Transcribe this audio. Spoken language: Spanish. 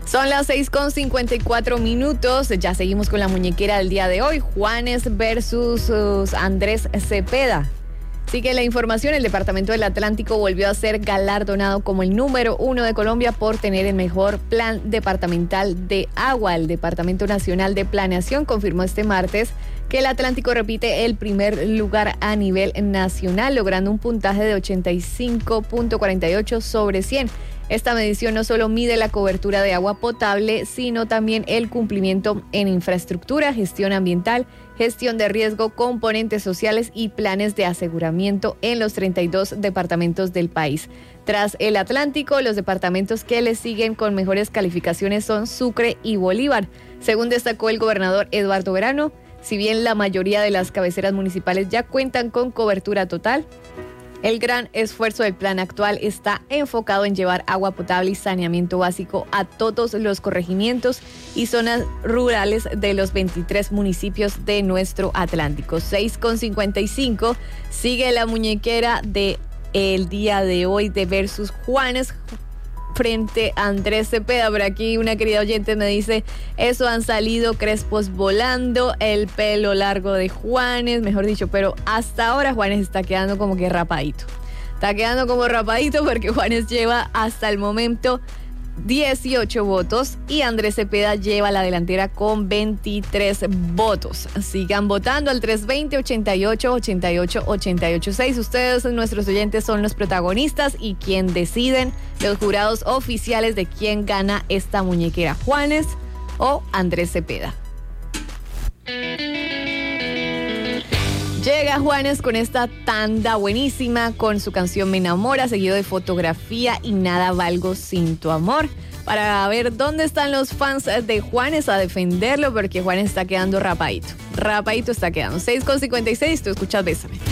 Son las 6:54. Ya seguimos con la muñequera del día de hoy. Juanes versus Andrés Cepeda. Sigue la información. El Departamento del Atlántico volvió a ser galardonado como el número 1 de Colombia por tener el mejor plan departamental de agua. El Departamento Nacional de Planeación confirmó este martes que el Atlántico repite el primer lugar a nivel nacional, logrando un puntaje de 85.48 sobre 100. Esta medición no solo mide la cobertura de agua potable, sino también el cumplimiento en infraestructura, gestión ambiental, gestión de riesgo, componentes sociales y planes de aseguramiento en los 32 departamentos del país. Tras el Atlántico, los departamentos que le siguen con mejores calificaciones son Sucre y Bolívar. Según destacó el gobernador Eduardo Verano, si bien la mayoría de las cabeceras municipales ya cuentan con cobertura total, el gran esfuerzo del plan actual está enfocado en llevar agua potable y saneamiento básico a todos los corregimientos y zonas rurales de los 23 municipios de nuestro Atlántico. 6:55. Sigue la muñequera de el día de hoy de versus Juanes frente a Andrés Cepeda. Por aquí una querida oyente me dice, eso han salido crespos volando, el pelo largo de Juanes, mejor dicho, pero hasta ahora Juanes está quedando como que rapadito. Está quedando como rapadito porque Juanes lleva hasta el momento 18 votos y Andrés Cepeda lleva la delantera con 23 votos. Sigan votando al 320-88-88-886. Ustedes, nuestros oyentes, son los protagonistas y quien deciden, los jurados oficiales de quién gana esta muñequera, Juanes o Andrés Cepeda. Llega Juanes con esta tanda buenísima con su canción Me Enamora, seguido de Fotografía y Nada Valgo Sin Tu Amor. Para ver dónde están los fans de Juanes a defenderlo, porque Juanes está quedando rapadito. Rapadito está quedando. 6:56, tú escuchas Bésame.